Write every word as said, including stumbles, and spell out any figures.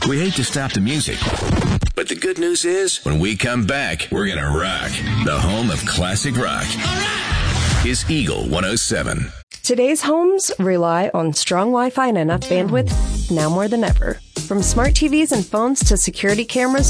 We hate to stop the music, but the good news is, when we come back, we're going to rock. The home of classic rock is Eagle one oh seven. Today's homes rely on strong Wi-Fi and enough bandwidth now more than ever. From smart T Vs and phones to security cameras,